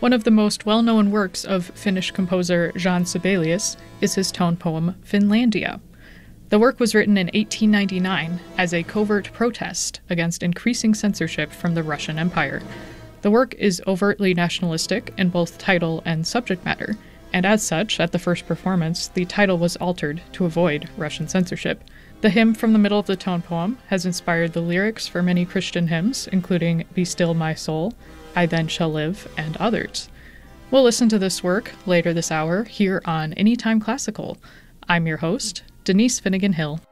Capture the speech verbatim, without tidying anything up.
One of the most well-known works of Finnish composer Jan Sibelius is his tone poem Finlandia. The work was written in eighteen ninety-nine as a covert protest against increasing censorship from the Russian Empire. The work is overtly nationalistic in both title and subject matter, and as such, at the first performance, the title was altered to avoid Russian censorship. The hymn from the middle of the tone poem has inspired the lyrics for many Christian hymns, including Be Still My Soul, I Then Shall Live, and others. We'll listen to this work later this hour here on Anytime Classical. I'm your host, Denise Finnegan Hill.